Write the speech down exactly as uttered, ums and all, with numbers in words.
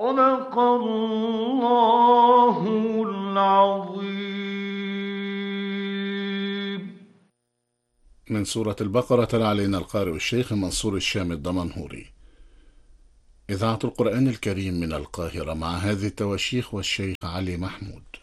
صدق الله العظيم. من سورة البقرة تلا علينا القارئ الشيخ منصور الشامي الدمنهوري. إذاعة القرآن الكريم من القاهرة، مع هذه التواشيح والشيخ علي محمود.